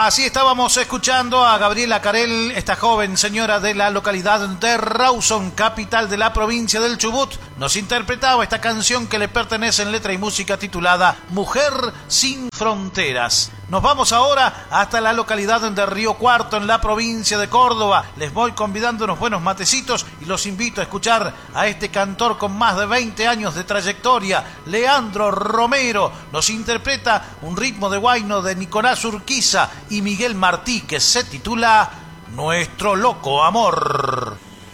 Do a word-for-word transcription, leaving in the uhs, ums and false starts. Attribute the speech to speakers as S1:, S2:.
S1: Así estábamos escuchando a Gabriela Carel, esta joven señora de la localidad de Rawson, capital de la provincia del Chubut. Nos interpretaba esta canción que le pertenece en letra y música titulada Mujer sin Fronteras. Nos vamos ahora hasta la localidad de Río Cuarto, en la provincia de Córdoba. Les voy convidando unos buenos matecitos y los invito a escuchar a este cantor con más de veinte años de trayectoria, Leandro Romero. Nos interpreta un ritmo de huayno de Nicolás Urquiza y Miguel Martí que se titula Nuestro Loco Amor.